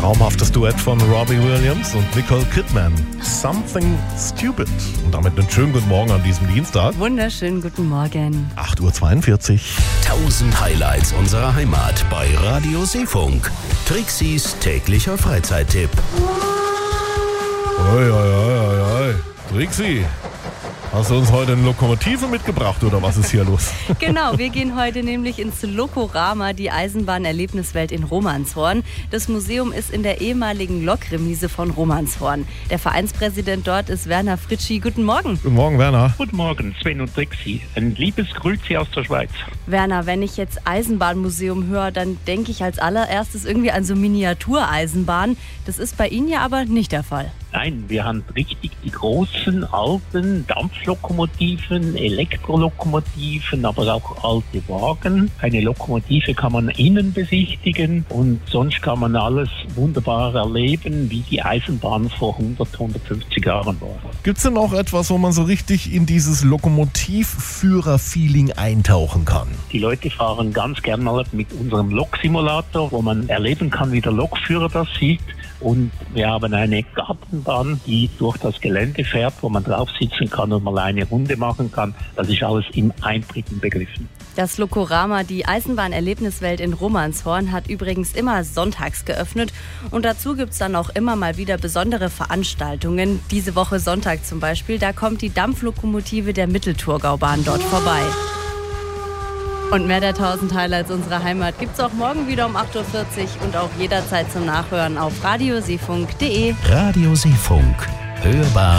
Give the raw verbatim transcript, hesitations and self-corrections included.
Traumhaftes Duett von Robbie Williams und Nicole Kidman. Something Stupid. Und damit einen schönen guten Morgen an diesem Dienstag. Wunderschönen guten Morgen. acht Uhr zweiundvierzig. tausend Highlights unserer Heimat bei Radio Seefunk. Trixis täglicher Freizeittipp. Oi, oi, oi, oi, oi. Trixi, hast du uns heute eine Lokomotive mitgebracht oder was ist hier los? Genau, wir gehen heute nämlich ins Lokorama, die Eisenbahnerlebniswelt in Romanshorn. Das Museum ist in der ehemaligen Lokremise von Romanshorn. Der Vereinspräsident dort ist Werner Fritschi. Guten Morgen. Guten Morgen, Werner. Guten Morgen, Sven und Trixi. Ein liebes Grüezi aus der Schweiz. Werner, wenn ich jetzt Eisenbahnmuseum höre, dann denke ich als allererstes irgendwie an so Miniatureisenbahn. Das ist bei Ihnen ja aber nicht der Fall. Nein, wir haben richtig die großen, alten Dampflokomotiven, Elektrolokomotiven, aber auch alte Wagen. Eine Lokomotive kann man innen besichtigen und sonst kann man alles wunderbar erleben, wie die Eisenbahn vor hundert, hundertfünfzig Jahren war. Gibt's denn auch etwas, wo man so richtig in dieses Lokomotivführer-Feeling eintauchen kann? Die Leute fahren ganz gern mal mit unserem Loksimulator, wo man erleben kann, wie der Lokführer das sieht. Und wir haben eine Gartenbahn, die durch das Gelände fährt, wo man drauf sitzen kann und mal eine Runde machen kann. Das ist alles im Eintritt begriffen. Das Lokorama, die Eisenbahnerlebniswelt in Romanshorn, hat übrigens immer sonntags geöffnet. Und dazu gibt es dann auch immer mal wieder besondere Veranstaltungen. Diese Woche Sonntag zum Beispiel, da kommt die Dampflokomotive der Mittelthurgaubahn dort vorbei. Und mehr der tausend Highlights unserer Heimat gibt's auch morgen wieder um acht Uhr vierzig und auch jederzeit zum Nachhören auf radioseefunk punkt de. Radio Seefunk. Hörbar